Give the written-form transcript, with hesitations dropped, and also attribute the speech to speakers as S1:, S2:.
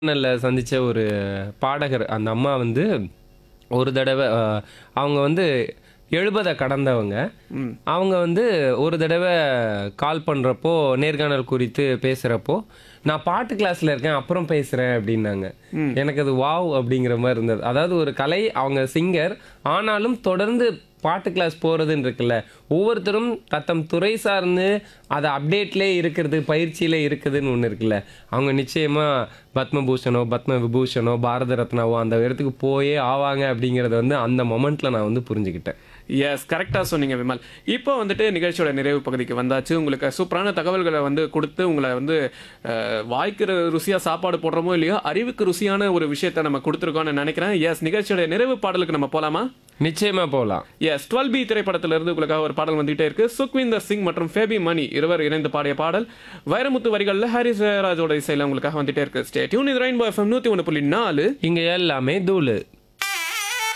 S1: நேர்காணல்ல சந்திச்ச ஒரு பாடகர். அந்த அம்மா வந்து ஒரு தடவ அவங்க வந்து 70 கடந்தவங்க.
S2: ம்.
S1: அவங்க வந்து ஒரு தடவ கால் பண்றப்போ, நேர்காணல் குறித்து பேசுறப்போ, "நான் பாட்டு கிளாஸ்ல இருக்கேன், அப்புறம் பேசுறேன்" அப்படின்னாங்க.
S2: ம்.
S1: எனக்கு அது வாவ்! அப்படிங்கிற மாரி இருந்தது. அதாவது ஒரு கலை, அவங்க சிங்கர். ஆனாலும் தொடர்ந்து பாட்டு கிளாஸ் போறதுன்னு இருக்குல்ல, ஒவ்வொருத்தரும் தத்தம் துறை சார்ந்து அத அப்டேட்லயே இருக்கிறது, பயிற்சியில இருக்குதுன்னு ஒண்ணு இருக்குல்ல. அவங்க நிச்சயமா பத்மபூஷனோ, பத்ம விபூஷனோ, பாரத ரத்னாவோ அந்த இடத்துக்கு போயே ஆவாங்க அப்படிங்கிறத வந்து அந்த மொமெண்ட்ல நான் வந்து புரிஞ்சுக்கிட்டேன்.
S2: எஸ் கரெக்டா சொன்னீங்க விமல். இப்போ வந்துட்டு நிகழ்ச்சியோட நிறைவு பகுதிக்கு வந்தாச்சு. உங்களுக்கு சூப்பரான தகவல்கள வந்து குடுத்து, உங்கள வந்து வாய்க்கு ருசியா சாப்பாடு போடுறோமோ இல்லையோ, அறிவுக்கு ருசியான ஒரு விஷயத்த நம்ம குடுத்துருக்கோம்னு நெனைக்கிறேன். எஸ் நிகழ்ச்சியோட நிறைவு பாடலுக்கு நம்ம போலாமா?
S1: நிச்சயமா போலாம்.
S2: எஸ் 12B திரைப்படத்திலிருந்து உங்களுக்காக ஒரு பாடல் வந்துகிட்டே இருக்கு. சுக்விந்தர் சிங் மற்றும் ஃபேபி மணி இருவர் இணைந்து பாடிய பாடல். வைரமுத்து வரிகள்ல ஹாரிஸ் ஜெயராஜோட இசையில உங்களுக்காக வந்துட்டே இருக்கு. ஸ்டே டியூன் இது ரெயின்போ FM 101.4.
S1: இங்க எல்லாமே தூளு.